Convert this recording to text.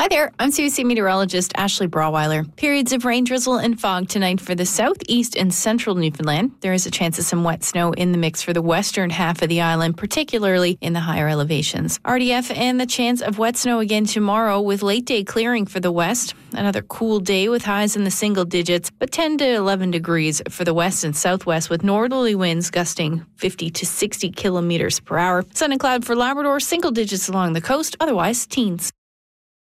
Hi there, I'm CBC meteorologist Ashley Brawweiler. Periods of rain, drizzle and fog tonight for the south, east and central Newfoundland. There is a chance of some wet snow in the mix for the western half of the island, particularly in the higher elevations. RDF and the chance of wet snow again tomorrow with late day clearing for the west. Another cool day with highs in the single digits, but 10 to 11 degrees for the west and southwest with northerly winds gusting 50 to 60 kilometers per hour. Sun and cloud for Labrador, single digits along the coast, otherwise teens.